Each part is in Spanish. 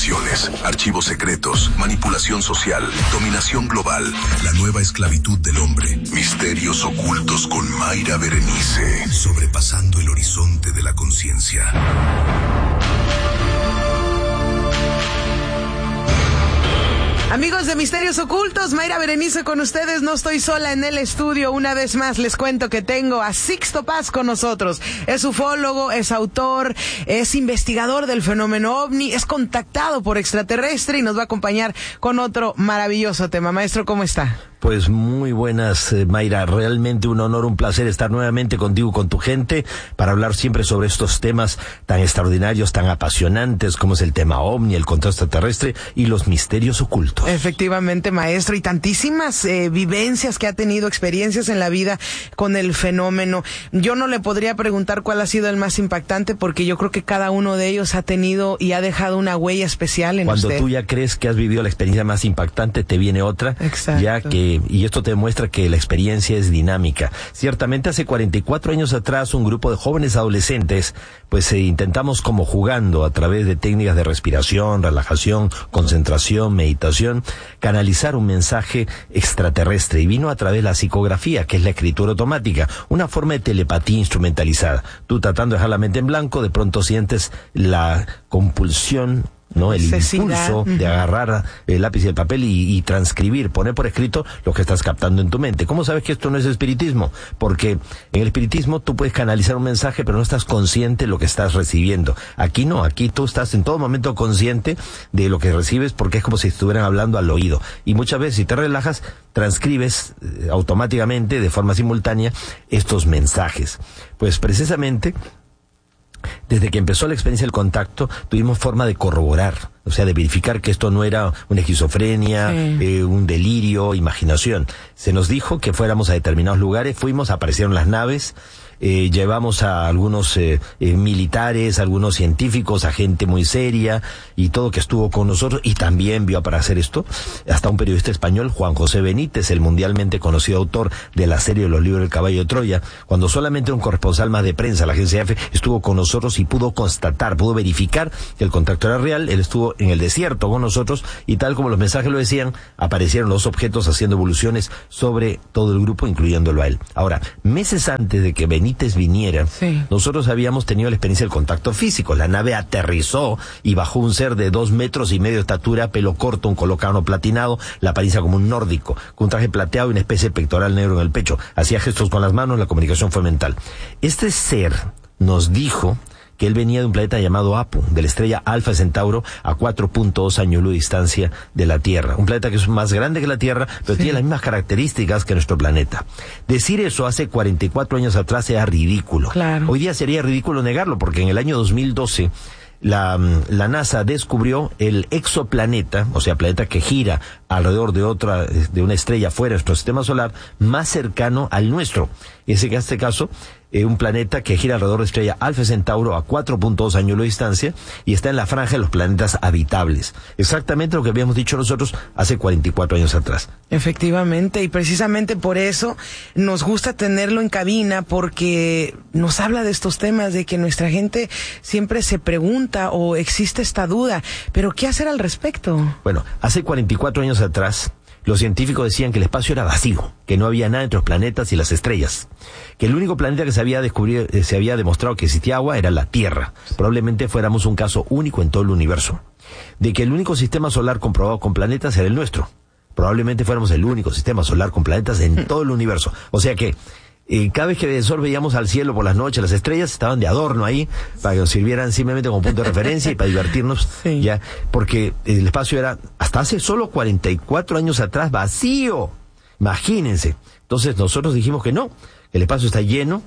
conspiraciones, archivos secretos, manipulación social, dominación global, la nueva esclavitud del hombre, misterios ocultos con Mayra Berenice, sobrepasando el horizonte de la conciencia. Amigos de Misterios Ocultos, Mayra Berenice con ustedes. No estoy sola en el estudio. Una vez más les cuento que tengo a Sixto Paz con nosotros. Es ufólogo, es autor, es investigador del fenómeno ovni, es contactado por extraterrestre y nos va a acompañar con otro maravilloso tema. Maestro, ¿cómo está? Pues muy buenas, Mayra. Realmente un honor, un placer estar nuevamente contigo, con tu gente, para hablar siempre sobre estos temas tan extraordinarios, tan apasionantes, como es el tema ovni, el contacto extraterrestre y los misterios ocultos. Efectivamente, maestro, y tantísimas vivencias que ha tenido, experiencias en la vida con el fenómeno. Yo no le podría preguntar cuál ha sido el más impactante, porque yo creo que cada uno de ellos ha tenido y ha dejado una huella especial en usted. Cuando tú ya crees que has vivido la experiencia más impactante, te viene otra. Exacto. Ya que y esto te demuestra que la experiencia es dinámica. Ciertamente hace 44 años atrás un grupo de jóvenes adolescentes pues intentamos, como jugando a través de técnicas de respiración, relajación, concentración, meditación, canalizar un mensaje extraterrestre, y vino a través de la psicografía, que es la escritura automática, una forma de telepatía instrumentalizada. Tú, tratando de dejar la mente en blanco, de pronto sientes la compulsión, ¿no? El impulso de agarrar el lápiz y el papel y transcribir, poner por escrito lo que estás captando en tu mente. ¿Cómo sabes que esto no es espiritismo? Porque en el espiritismo tú puedes canalizar un mensaje, pero no estás consciente de lo que estás recibiendo. Aquí no, aquí tú estás en todo momento consciente de lo que recibes, porque es como si estuvieran hablando al oído. Y muchas veces, si te relajas, transcribes automáticamente, de forma simultánea, estos mensajes. Pues precisamente, desde que empezó la experiencia del contacto, tuvimos forma de corroborar, o sea, de verificar que esto no era una esquizofrenia, un delirio, imaginación. Se nos dijo que fuéramos a determinados lugares, fuimos, aparecieron las naves, llevamos a algunos militares, algunos científicos, a gente muy seria y todo que estuvo con nosotros, y también vio para hacer esto hasta un periodista español, Juan José Benítez, el mundialmente conocido autor de la serie de los libros del Caballo de Troya, cuando solamente un corresponsal más de prensa, la agencia EFE, estuvo con nosotros y pudo constatar, pudo verificar que el contacto era real. Él estuvo en el desierto con nosotros y, tal como los mensajes lo decían, aparecieron los objetos haciendo evoluciones sobre todo el grupo, incluyéndolo a él. Ahora, meses antes de que Benítez viniera, nosotros habíamos tenido la experiencia del contacto físico. La nave aterrizó y bajó un ser de 2 metros y medio de estatura, pelo corto, un colocano platinado, la apariencia como un nórdico, con un traje plateado y una especie de pectoral negro en el pecho. Hacía gestos con las manos, la comunicación fue mental. Este ser nos dijo que él venía de un planeta llamado Apu, de la estrella Alfa Centauro, a 4.2 años luz de distancia de la Tierra. Un planeta que es más grande que la Tierra, pero tiene las mismas características que nuestro planeta. Decir eso hace 44 años atrás era ridículo. Claro. Hoy día sería ridículo negarlo, porque en el año 2012... La NASA descubrió el exoplaneta, o sea, planeta que gira alrededor de una estrella fuera de nuestro sistema solar, más cercano al nuestro. En este caso, un planeta que gira alrededor de la estrella Alfa Centauro a 4.2 años de distancia, y está en la franja de los planetas habitables. Exactamente lo que habíamos dicho nosotros hace 44 años atrás. Efectivamente, y precisamente por eso nos gusta tenerlo en cabina, porque nos habla de estos temas, de que nuestra gente siempre se pregunta o existe esta duda, pero ¿qué hacer al respecto? Bueno, hace 44 años atrás, los científicos decían que el espacio era vacío, que no había nada entre los planetas y las estrellas, que el único planeta que se había demostrado que existía agua era la Tierra. Probablemente fuéramos un caso único en todo el universo. De que el único sistema solar comprobado con planetas era el nuestro. Probablemente fuéramos el único sistema solar con planetas en todo el universo. O sea que cada vez que de sol veíamos al cielo por las noches, las estrellas estaban de adorno ahí, para que nos sirvieran simplemente como punto de referencia y para divertirnos, ya, porque el espacio era, hasta hace solo 44 años atrás, vacío. Imagínense. Entonces nosotros dijimos que no, el espacio está lleno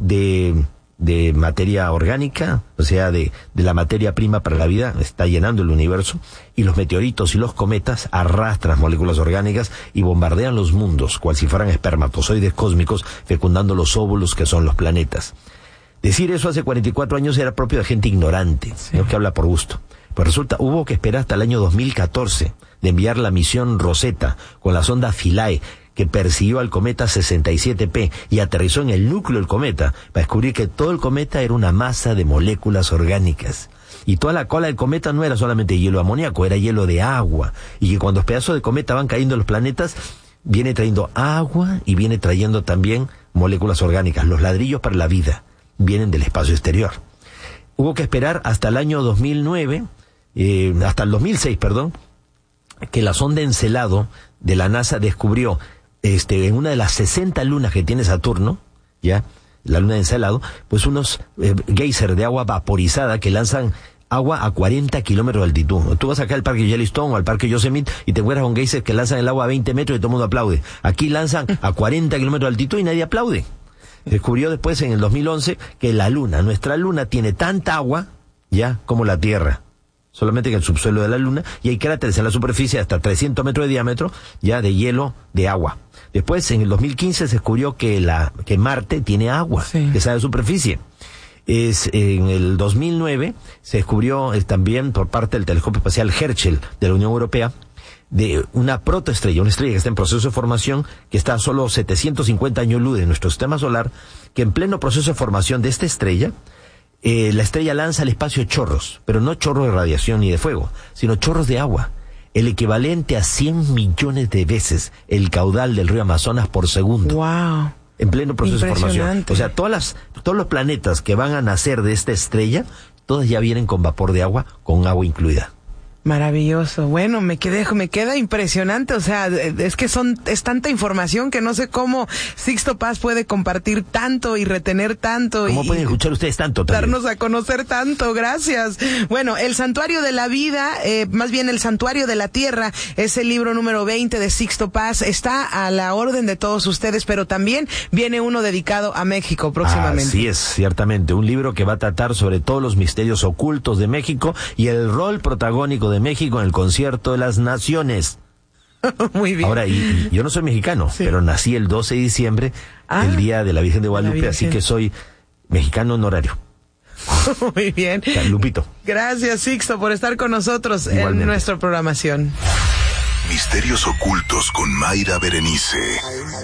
de materia orgánica, o sea, de la materia prima para la vida, está llenando el universo, y los meteoritos y los cometas arrastran moléculas orgánicas y bombardean los mundos, cual si fueran espermatozoides cósmicos, fecundando los óvulos que son los planetas. Decir eso hace 44 años era propio de gente ignorante, no que habla por gusto. Pues resulta, hubo que esperar hasta el año 2014 de enviar la misión Rosetta con la sonda Philae, que persiguió al cometa 67P y aterrizó en el núcleo del cometa para descubrir que todo el cometa era una masa de moléculas orgánicas. y toda la cola del cometa no era solamente hielo amoníaco, era hielo de agua, y que cuando los pedazos de cometa van cayendo en los planetas, viene trayendo agua y viene trayendo también moléculas orgánicas. Los ladrillos para la vida vienen del espacio exterior. Hubo que esperar hasta el año 2009, hasta el 2006, perdón, que la sonda Encelado de la NASA descubrió en una de las 60 lunas que tiene Saturno, ya, la luna de Encelado, pues unos geysers de agua vaporizada que lanzan agua a 40 kilómetros de altitud. Tú vas acá al parque Yellowstone o al parque Yosemite y te encuentras con geysers que lanzan el agua a 20 metros y todo el mundo aplaude. Aquí lanzan a 40 kilómetros de altitud y nadie aplaude. Descubrió después en el 2011 que la luna, nuestra luna, tiene tanta agua, ya, como la Tierra. Solamente que el subsuelo de la luna, y hay cráteres en la superficie hasta 300 metros de diámetro, ya, de hielo, de agua. Después, en el 2015 se descubrió que Marte tiene agua, sí, que sale de superficie. En el 2009 se descubrió también por parte del telescopio espacial Herschel de la Unión Europea, de una protoestrella, una estrella que está en proceso de formación, que está a solo 750 años luz de nuestro sistema solar, que en pleno proceso de formación de esta estrella, la estrella lanza al espacio chorros, pero no chorros de radiación ni de fuego, sino chorros de agua, el equivalente a 100 millones de veces el caudal del río Amazonas por segundo. ¡Wow! En pleno proceso de formación. O sea, todos los planetas que van a nacer de esta estrella, todas ya vienen con vapor de agua, con agua incluida. Maravilloso. Bueno, me queda impresionante. O sea, es que es tanta información que no sé cómo Sixto Paz puede compartir tanto y retener tanto. ¿Cómo pueden escuchar ustedes tanto también? Darnos a conocer tanto. Gracias. Bueno, el Santuario de la Vida, más bien el Santuario de la Tierra, es el libro número 20 de Sixto Paz. Está a la orden de todos ustedes, pero también viene uno dedicado a México próximamente. Así es, ciertamente. Un libro que va a tratar sobre todos los misterios ocultos de México y el rol protagónico de México en el Concierto de las Naciones. Muy bien. Ahora, y yo no soy mexicano, sí, pero nací el 12 de diciembre, el día de la Virgen de Guadalupe, así que soy mexicano honorario. Muy bien. Lupito. Gracias, Sixto, por estar con nosotros en nuestra programación. Misterios ocultos con Mayra Berenice.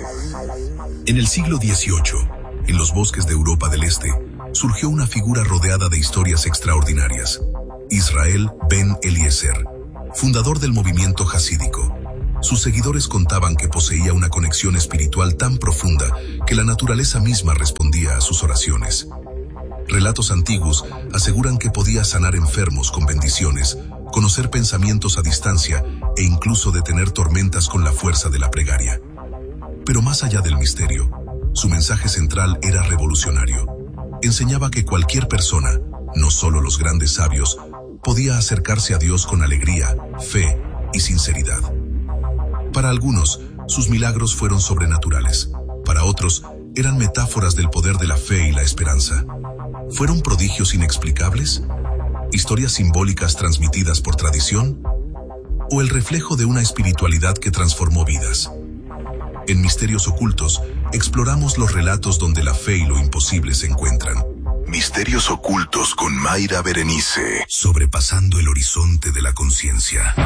En el siglo XVIII, en los bosques de Europa del Este, surgió una figura rodeada de historias extraordinarias. Israel Ben Eliezer, fundador del movimiento jasídico. Sus seguidores contaban que poseía una conexión espiritual tan profunda que la naturaleza misma respondía a sus oraciones. Relatos antiguos aseguran que podía sanar enfermos con bendiciones, conocer pensamientos a distancia e incluso detener tormentas con la fuerza de la plegaria. Pero más allá del misterio, su mensaje central era revolucionario. Enseñaba que cualquier persona, no solo los grandes sabios, podía acercarse a Dios con alegría, fe y sinceridad. Para algunos, sus milagros fueron sobrenaturales. Para otros, eran metáforas del poder de la fe y la esperanza. ¿Fueron prodigios inexplicables? ¿Historias simbólicas transmitidas por tradición? ¿O el reflejo de una espiritualidad que transformó vidas? En Misterios Ocultos, exploramos los relatos donde la fe y lo imposible se encuentran. Misterios Ocultos con Mayra Berenice. Sobrepasando el horizonte de la conciencia.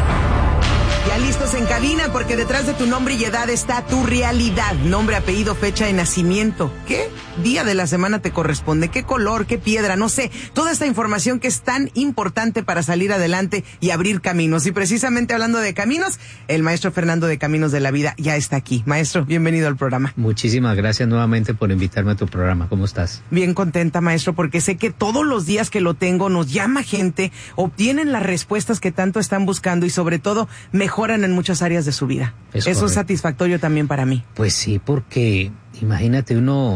Ya listos en cabina, porque detrás de tu nombre y edad está tu realidad. Nombre, apellido, fecha de nacimiento. ¿Qué día de la semana te corresponde? ¿Qué color? ¿Qué piedra? No sé. Toda esta información que es tan importante para salir adelante y abrir caminos. Y precisamente hablando de caminos, el maestro Fernando de Caminos de la Vida ya está aquí. Maestro, bienvenido al programa. Muchísimas gracias nuevamente por invitarme a tu programa. ¿Cómo estás? Bien contenta, maestro, porque sé que todos los días que lo tengo nos llama gente, obtienen las respuestas que tanto están buscando y sobre todo mejoran en muchas áreas de su vida. Eso es satisfactorio también para mí. Pues sí, porque imagínate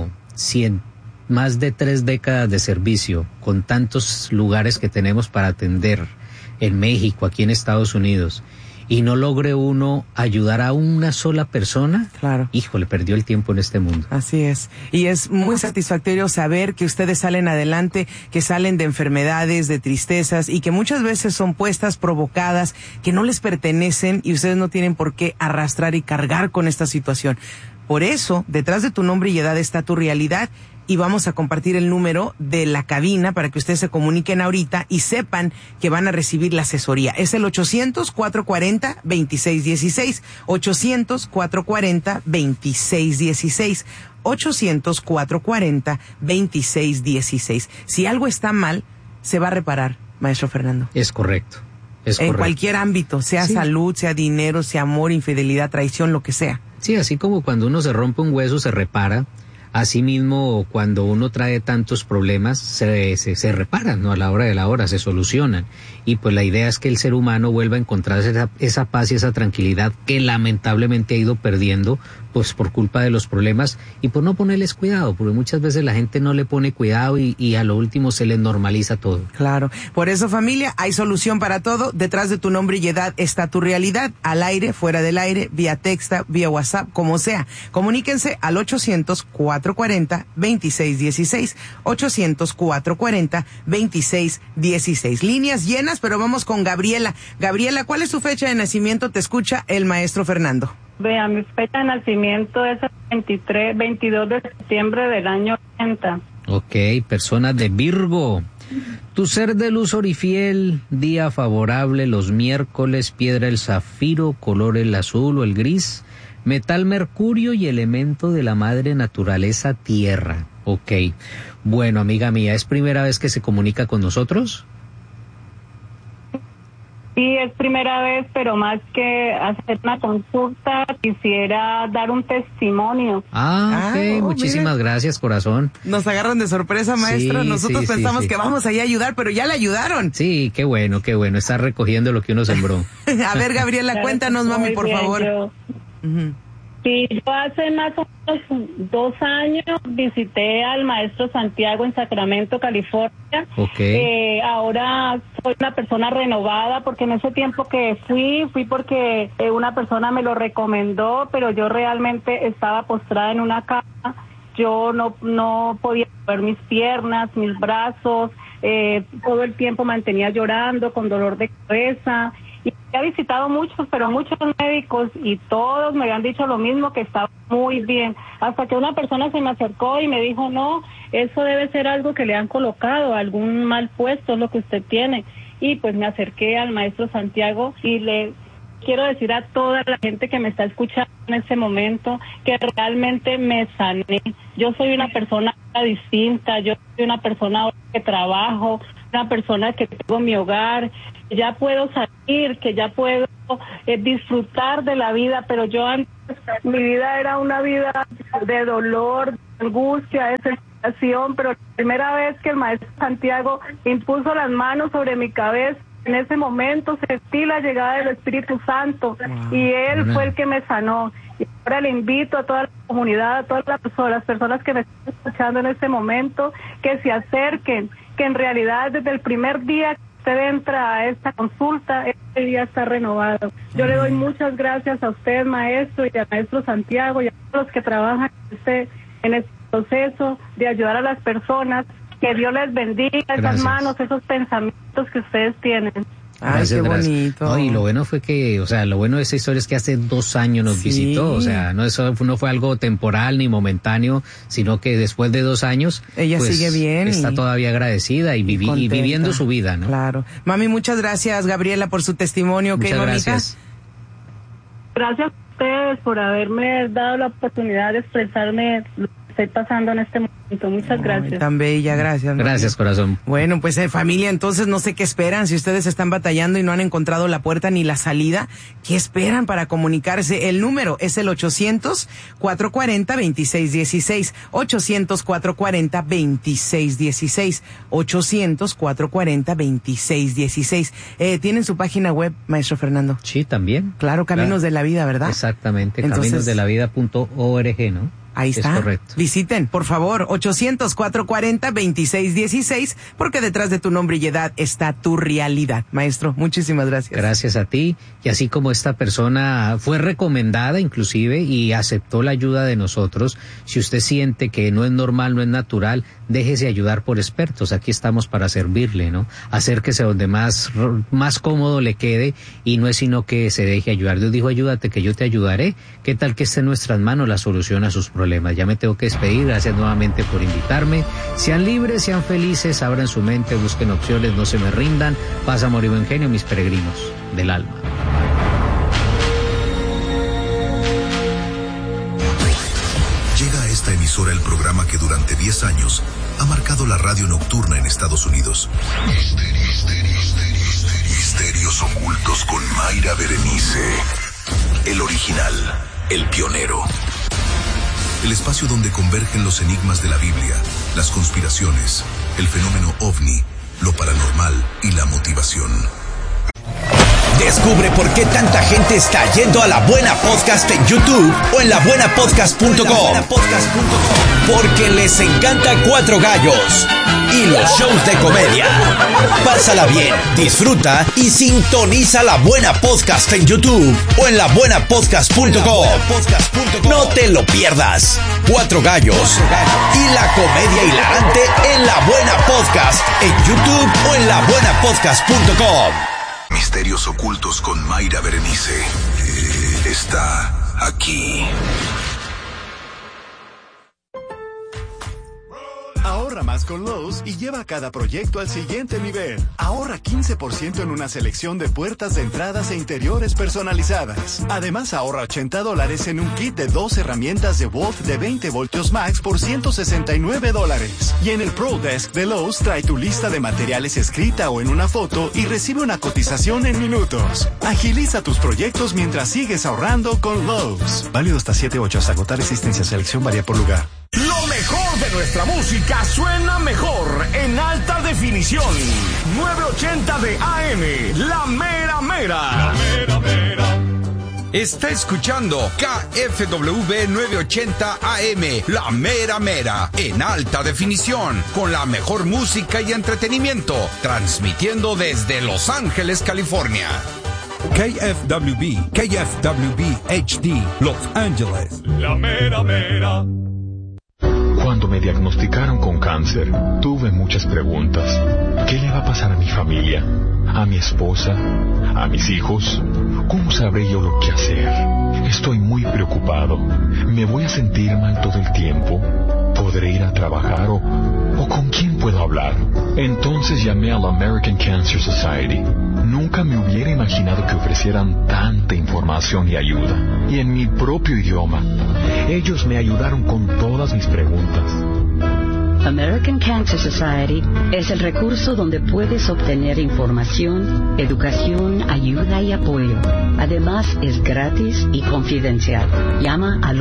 más de 3 décadas de servicio con tantos lugares que tenemos para atender en México, aquí en Estados Unidos, y no logre uno ayudar a una sola persona, claro, híjole, perdió el tiempo en este mundo. Así es. Y es muy satisfactorio saber que ustedes salen adelante, que salen de enfermedades, de tristezas, y que muchas veces son puestas, provocadas, que no les pertenecen, y ustedes no tienen por qué arrastrar y cargar con esta situación. Por eso, detrás de tu nombre y edad está tu realidad, y vamos a compartir el número de la cabina para que ustedes se comuniquen ahorita y sepan que van a recibir la asesoría. Es el 800-440-2616, 800-440-2616, 800-440-2616. Si algo está mal, se va a reparar. maestro Fernando. Es correcto. En cualquier ámbito, sea salud, sea dinero, sea amor, infidelidad, traición, lo que sea. Sí, así como cuando uno se rompe un hueso se repara, asimismo cuando uno trae tantos problemas se reparan, ¿no? A la hora de la hora se solucionan. Y pues la idea es que el ser humano vuelva a encontrar esa paz y esa tranquilidad que lamentablemente ha ido perdiendo pues por culpa de los problemas y por no ponerles cuidado, porque muchas veces la gente no le pone cuidado y a lo último se les normaliza todo. Claro, por eso familia, hay solución para todo, detrás de tu nombre y edad está tu realidad, al aire, fuera del aire, vía texta, vía WhatsApp, como sea. Comuníquense al 800-440-2616, 800-440-2616. Líneas llenas, pero vamos con Gabriela. Gabriela, ¿cuál es tu fecha de nacimiento? Te escucha el maestro Fernando. Vea, mi fecha de nacimiento es el 22 de septiembre del año 80. Ok, persona de Virgo. Tu ser de luz orifiel, día favorable los miércoles, piedra el zafiro, color el azul o el gris, metal mercurio y elemento de la madre naturaleza tierra. Ok, bueno amiga mía, ¿es primera vez que se comunica con nosotros? Sí, es primera vez, pero más que hacer una consulta, quisiera dar un testimonio. Ok, muchísimas gracias, corazón. Nos agarran de sorpresa, maestro. Sí, nosotros pensamos que vamos allá a ayudar, pero ya le ayudaron. Sí, qué bueno, está recogiendo lo que uno sembró. A ver, Gabriela, cuéntanos, mami, por favor. Sí, yo hace más o menos 2 años visité al maestro Santiago en Sacramento, California. Okay. Ahora soy una persona renovada porque en ese tiempo que fui porque una persona me lo recomendó, pero yo realmente estaba postrada en una cama. Yo no podía mover mis piernas, mis brazos, todo el tiempo mantenía llorando con dolor de cabeza. Y he visitado muchos médicos y todos me habían dicho lo mismo, que estaba muy bien. Hasta que una persona se me acercó y me dijo, no, eso debe ser algo que le han colocado, algún mal puesto es lo que usted tiene. Y pues me acerqué al maestro Santiago y le quiero decir a toda la gente que me está escuchando en este momento que realmente me sané. Yo soy una persona distinta, yo soy una persona que trabajo, una persona que tengo mi hogar, que ya puedo salir, que ya puedo disfrutar de la vida, pero yo antes, mi vida era una vida de dolor, de angustia, de desesperación, pero la primera vez que el maestro Santiago impuso las manos sobre mi cabeza, en ese momento sentí la llegada del Espíritu Santo y él fue el que me sanó. Y ahora le invito a toda la comunidad, a todas las personas que me están escuchando en este momento, que se acerquen, que en realidad desde el primer día que usted entra a esta consulta, este día está renovado. Yo le doy muchas gracias a usted, maestro, y al maestro Santiago, y a todos los que trabajan en este proceso de ayudar a las personas. Que Dios les bendiga esas manos, esos pensamientos que ustedes tienen. Gracias, qué bonito. No, y lo bueno fue que, lo bueno de esa historia es que hace 2 años nos visitó, eso no fue algo temporal ni momentáneo, sino que después de 2 años ella pues, sigue bien, está todavía agradecida y viviendo su vida, ¿no? Claro. Mami, muchas gracias, Gabriela, por su testimonio. Muchas gracias. Gracias a ustedes por haberme dado la oportunidad de expresarme lo que estoy pasando en este momento. Muchas gracias. Tan bella, gracias. Gracias, corazón. Bueno, pues familia, entonces no sé qué esperan. Si ustedes están batallando y no han encontrado la puerta ni la salida, ¿qué esperan para comunicarse? El número es el 800-440-2616, 800-440-2616, 800-440-2616. ¿Tienen su página web, maestro Fernando? Sí, también. Claro, Caminos de la Vida, ¿verdad? Exactamente, caminosdelavida.org, ¿no? Ahí está. Es correcto. Visiten, por favor, 800-440-2616, porque detrás de tu nombre y edad está tu realidad. Maestro, muchísimas gracias. Gracias a ti. Y así como esta persona fue recomendada inclusive y aceptó la ayuda de nosotros, si usted siente que no es normal, no es natural, déjese ayudar por expertos. Aquí estamos para servirle, ¿no? Acérquese donde más cómodo le quede y no es sino que se deje ayudar. Dios dijo, ayúdate que yo te ayudaré. ¿Qué tal que esté en nuestras manos la solución a sus problemas? Ya me tengo que despedir. Gracias nuevamente por invitarme. Sean libres, sean felices, abran su mente, busquen opciones, no se me rindan. Paz, amor y buen genio, mis peregrinos del alma. Llega a esta emisora el programa que durante 10 años ha marcado la radio nocturna en Estados Unidos. Misterio. Mayra Berenice. El original, el pionero. El espacio donde convergen los enigmas de la Biblia, las conspiraciones, el fenómeno ovni, lo paranormal y la motivación. Descubre por qué tanta gente está yendo a La Buena Podcast en YouTube o en labuenapodcast.com. Porque les encanta Cuatro Gallos y los shows de comedia. Pásala bien, disfruta y sintoniza La Buena Podcast en YouTube o en labuenapodcast.com. No te lo pierdas. Cuatro Gallos y la comedia hilarante en La Buena Podcast en YouTube o en labuenapodcast.com. Misterios ocultos con Mayra Berenice. Está aquí. Ahorra más con Lowe's y lleva cada proyecto al siguiente nivel. Ahorra 15% en una selección de puertas de entradas e interiores personalizadas. Además, ahorra $80 en un kit de 2 herramientas de Wolf de 20 voltios max por $169. Y en el Pro Desk de Lowe's trae tu lista de materiales escrita o en una foto y recibe una cotización en minutos. Agiliza tus proyectos mientras sigues ahorrando con Lowe's. Válido hasta 7/8 hasta agotar existencia. Selección varía por lugar. Lo mejor de nuestra música suena mejor en alta definición. 980 de AM, La Mera Mera. La Mera Mera. Está escuchando KFWB 980 AM, La Mera Mera, en alta definición, con la mejor música y entretenimiento, transmitiendo desde Los Ángeles, California. KFWB HD, Los Ángeles. La Mera Mera. Cuando me diagnosticaron con cáncer, tuve muchas preguntas. ¿Qué le va a pasar a mi familia? ¿A mi esposa? ¿A mis hijos? ¿Cómo sabré yo lo que hacer? Estoy muy preocupado. ¿Me voy a sentir mal todo el tiempo? ¿Podré ir a trabajar o con quién puedo hablar? Entonces llamé a la American Cancer Society. Nunca me hubiera imaginado que ofrecieran tanta información y ayuda. Y en mi propio idioma. Ellos me ayudaron con todas mis preguntas. American Cancer Society es el recurso donde puedes obtener información, educación, ayuda y apoyo. Además, es gratis y confidencial. Llama al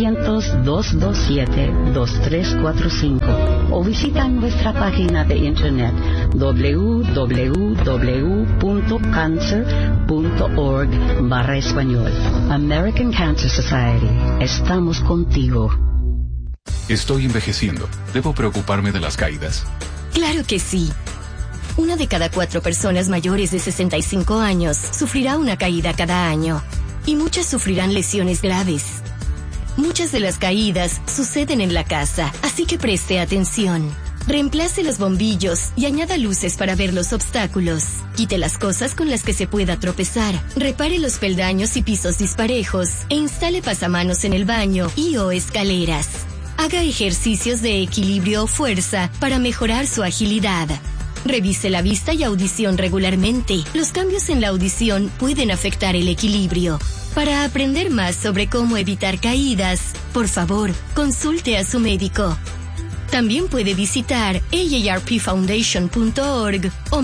800-227-2345 o visita nuestra página de internet www.cancer.org/español. American Cancer Society. Estamos contigo. Estoy envejeciendo. ¿Debo preocuparme de las caídas? Claro que sí. 1 de cada 4 personas mayores de 65 años sufrirá una caída cada año. Y muchas sufrirán lesiones graves. Muchas de las caídas suceden en la casa, así que preste atención. Reemplace los bombillos y añada luces para ver los obstáculos. Quite las cosas con las que se pueda tropezar. Repare los peldaños y pisos disparejos e instale pasamanos en el baño y o escaleras. Haga ejercicios de equilibrio o fuerza para mejorar su agilidad. Revise la vista y audición regularmente. Los cambios en la audición pueden afectar el equilibrio. Para aprender más sobre cómo evitar caídas, por favor, consulte a su médico. También puede visitar aarpfoundation.org o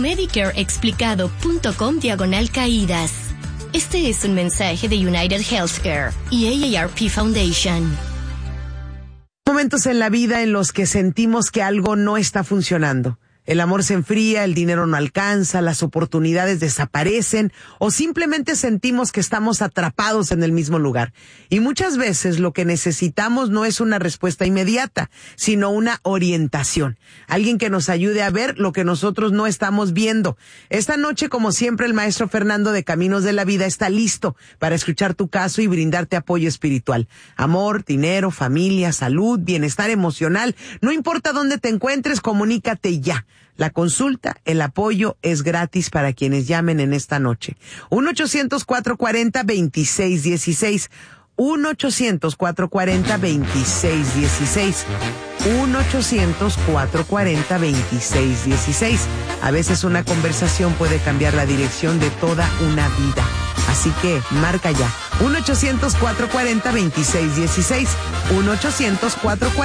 medicareexplicado.com/caídas. Este es un mensaje de United Healthcare y AARP Foundation. Momentos en la vida en los que sentimos que algo no está funcionando. El amor se enfría, el dinero no alcanza, las oportunidades desaparecen o simplemente sentimos que estamos atrapados en el mismo lugar. Y muchas veces lo que necesitamos no es una respuesta inmediata, sino una orientación. Alguien que nos ayude a ver lo que nosotros no estamos viendo. Esta noche, como siempre, el maestro Fernando de Caminos de la Vida está listo para escuchar tu caso y brindarte apoyo espiritual. Amor, dinero, familia, salud, bienestar emocional. No importa dónde te encuentres, comunícate ya. La consulta, el apoyo es gratis para quienes llamen en esta noche. 1-800-440-2616. 1-800-440-2616. 1-800-440-2616. A veces una conversación puede cambiar la dirección de toda una vida. Así que marca ya. 1-800-440-2616. 1-800-440